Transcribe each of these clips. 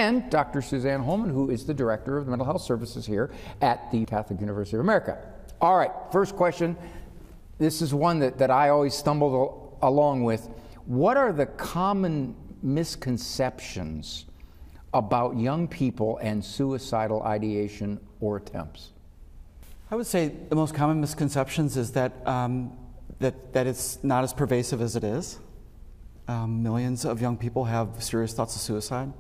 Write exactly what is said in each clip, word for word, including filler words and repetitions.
and Doctor Suzanne Holman, who is the Director of Mental Health Services here at the Catholic University of America. All right, first question. This is one that, that I always stumbled along with. What are the common misconceptions about young people and suicidal ideation or attempts? I would say the most common misconceptions is that um, that, that it's not as pervasive as it is. Um, millions of young people have serious thoughts of suicide.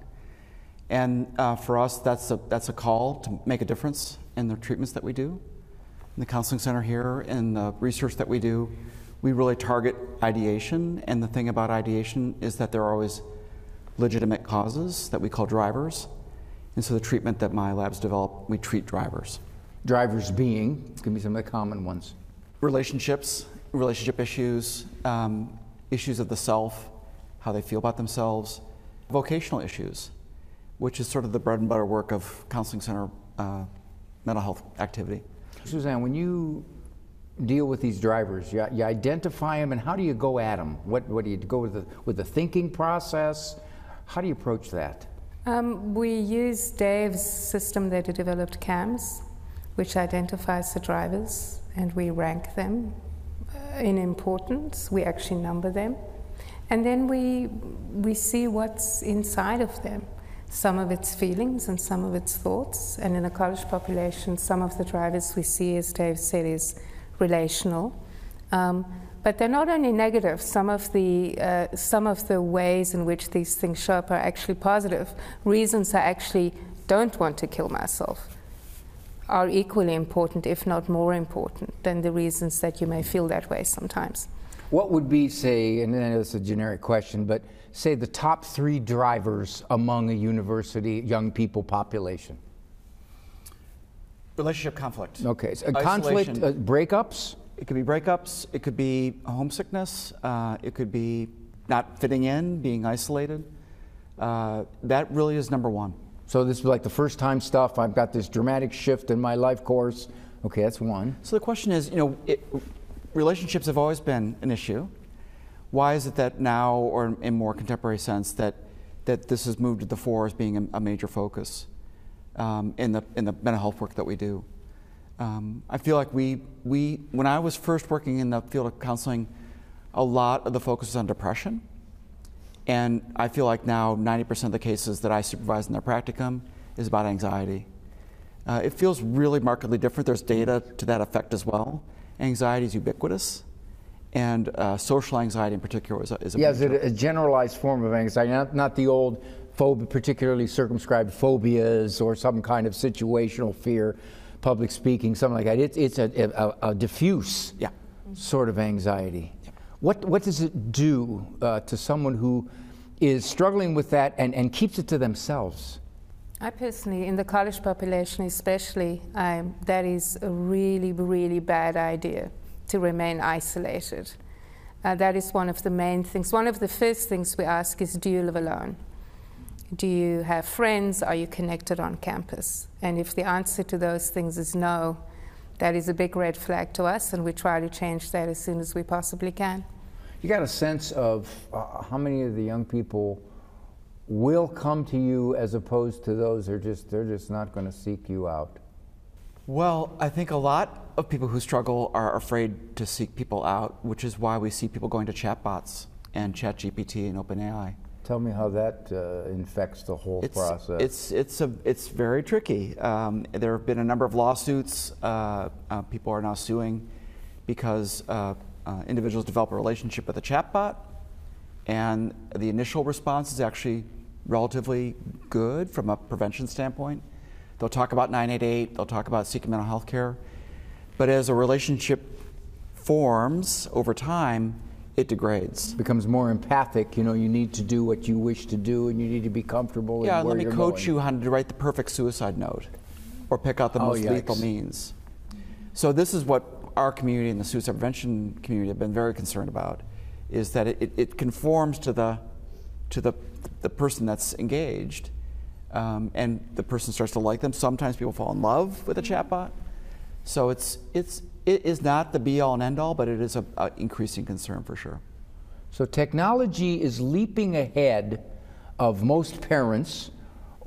And uh, for us, that's a, that's a call to make a difference in the treatments that we do. In the counseling center here and the research that we do, we really target ideation. And the thing about ideation is that there are always legitimate causes that we call drivers. And so the treatment that my labs develop, we treat drivers. Drivers being, give me some of the common ones. Relationships, relationship issues, um, issues of the self, how they feel about themselves, vocational issues, which is sort of the bread and butter work of counseling center uh, mental health activity. Suzanne, when you deal with these drivers, you, you identify them, and how do you go at them? What, what do you go with the, with the thinking process? How do you approach that? Um, we use Dave's system that he developed, C A M S, which identifies the drivers, and we rank them uh, in importance. We actually number them. And then we, we see what's inside of them. Some of its feelings and some of its thoughts. And in a college population, some of the drivers we see, as Dave said, is relational. Um, but they're not only negative. Some of the uh, some of the ways in which these things show up are actually positive. Reasons I actually don't want to kill myself are equally important, if not more important, than the reasons that you may feel that way sometimes. What would be, say, and I know it's a generic question, but say the top three drivers among a university young people population? Relationship conflict. Okay, so conflict, uh, breakups? It could be breakups, it could be homesickness, uh, it could be not fitting in, being isolated. Uh, that really is number one. So this is like the first time stuff, I've got this dramatic shift in my life course. Okay, that's one. So the question is, you know, it, relationships have always been an issue. Why is it that now, or in more contemporary sense, that that this has moved to the fore as being a, a major focus um, in the in the mental health work that we do? Um, I feel like we we when I was first working in the field of counseling, a lot of the focus was on depression, and I feel like now ninety percent of the cases that I supervise in their practicum is about anxiety. Uh, it feels really markedly different. There's data to that effect as well. Anxiety is ubiquitous, and uh, social anxiety in particular is a, is a yeah, is it a generalized form of anxiety, not, not the old phobia, particularly circumscribed phobias or some kind of situational fear, public speaking, something like that. It's, it's a, a, a diffuse yeah. sort of anxiety. Yeah. What, what does it do uh, to someone who is struggling with that and, and keeps it to themselves? I personally, in the college population especially, um, that is a really, really bad idea, to remain isolated. Uh, that is one of the main things. One of the first things we ask is, do you live alone? Do you have friends? Are you connected on campus? And if the answer to those things is no, that is a big red flag to us, and we try to change that as soon as we possibly can. You got a sense of uh, how many of the young people will come to you as opposed to those who are just, they're just not going to seek you out? Well, I think a lot of people who struggle are afraid to seek people out, which is why we see people going to chatbots and ChatGPT and OpenAI. Tell me how that uh, infects the whole it's, process. It's, it's, a, it's very tricky. Um, there have been a number of lawsuits. Uh, uh, people are now suing because uh, uh, individuals develop a relationship with a chatbot, and the initial response is actually relatively good from a prevention standpoint. They'll talk about nine eight eight, they'll talk about seeking mental health care, but as a relationship forms over time, it degrades. It becomes more empathic. You know, you need to do what you wish to do, and you need to be comfortable yeah, in where let me you're coach going. you how to write the perfect suicide note, or pick out the Oh, most yikes. lethal means. So this is what our community and the suicide prevention community have been very concerned about, is that it, it, it conforms to the to the the person that's engaged, um, and the person starts to like them. Sometimes people fall in love with a chatbot. So it's it's it is not the be all and end all, but it is a, a increasing concern for sure. So technology is leaping ahead of most parents